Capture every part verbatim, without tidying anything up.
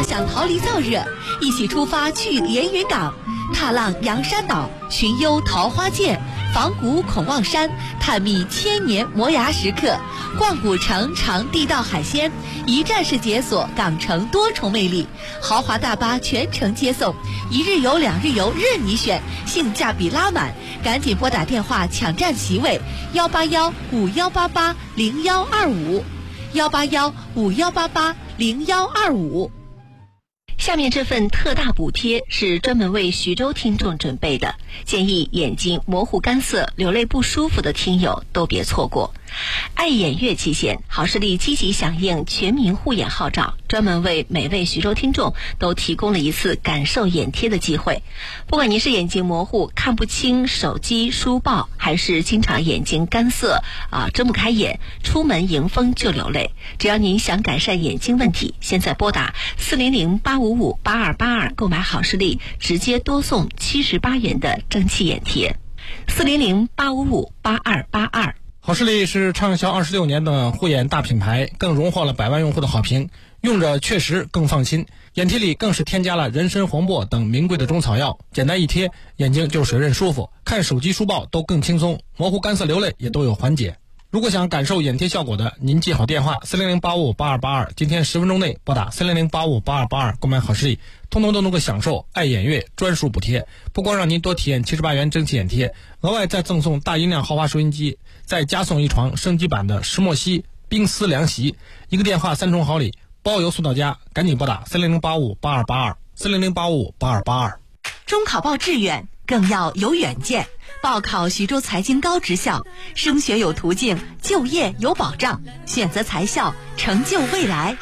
想逃离燥热，一起出发去连云港，踏浪洋山岛，寻幽桃花涧，访古孔望山，探秘千年磨牙石刻，逛古城尝地道海鲜，一站式解锁港城多重魅力。豪华大巴全程接送，一日游两日游任你选，性价比拉满。赶紧拨打电话抢占席位，幺八幺五幺八八零幺二五，幺八幺五幺八八零幺二五。下面这份特大补贴是专门为徐州听众准备的，建议眼睛模糊干涩、流泪不舒服的听友都别错过。爱眼月期间，好视力积极响应全民护眼号召，专门为每位徐州听众都提供了一次感受眼贴的机会。不管您是眼睛模糊、看不清手机、书报，还是经常眼睛干涩啊睁不开眼，出门迎风就流泪，只要您想改善眼睛问题，现在拨打四零零八五五八二八二购买好视力，直接多送七十八元的蒸汽眼贴。四零零八五五八二八二。 好视力是畅销二十六年的护眼大品牌，更荣获了百万用户的好评，用着确实更放心。眼贴里更是添加了人参、黄柏等名贵的中草药，简单一贴，眼睛就水润舒服，看手机书报都更轻松，模糊干涩流泪也都有缓解。如果想感受眼贴效果的，您记好电话四零零八五五八二八二，今天十分钟内拨打四零零八五五八二八二购买好视力，通通都能够享受爱眼月专属补贴。不光让您多体验七十八元蒸汽眼贴，额外再赠送大音量豪华收音机，再加送一床升级版的石墨烯冰丝凉席，一个电话三重好礼，包邮送到家。赶紧拨打四零零八五五八二八二，四零零八五五八二八二。 中考报志愿更要有远见，报考徐州财经高职校，升学有途径，就业有保障，选择财校，成就未来。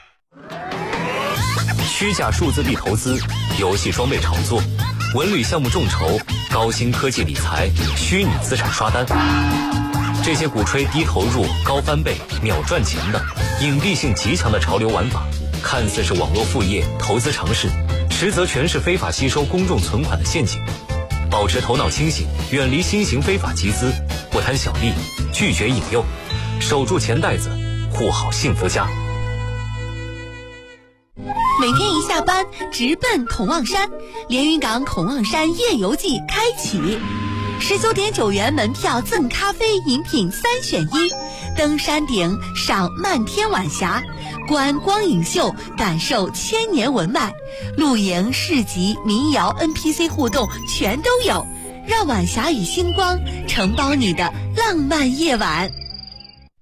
虚假数字币投资、游戏装备炒作、文旅项目众筹、高新科技理财、虚拟资产刷单，这些鼓吹低投入、高翻倍、秒赚钱的隐蔽性极强的潮流玩法，看似是网络副业、投资尝试，实则全是非法吸收公众存款的陷阱。保持头脑清醒，远离新型非法集资，不贪小利，拒绝引诱，守住钱袋子，护好幸福家。 每天一下班直奔孔望山，连云港孔望山夜游季开启，十九点九元门票赠咖啡饮品三选一，登山顶赏漫天晚霞，观光影秀感受千年文脉，露营市集民谣 N P C 互动全都有，让晚霞与星光承包你的浪漫夜晚。